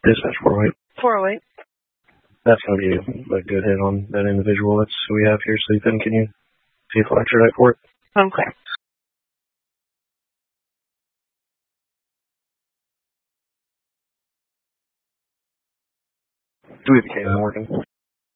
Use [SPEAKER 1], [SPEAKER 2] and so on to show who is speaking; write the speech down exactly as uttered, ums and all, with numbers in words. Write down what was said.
[SPEAKER 1] Dispatch four oh eight.
[SPEAKER 2] four oh eight.
[SPEAKER 1] That's going to be a, a good hit on that individual that's who we have here sleeping. Can you see if I'll extradite for it?
[SPEAKER 2] Okay.
[SPEAKER 1] Do we have a K nine working?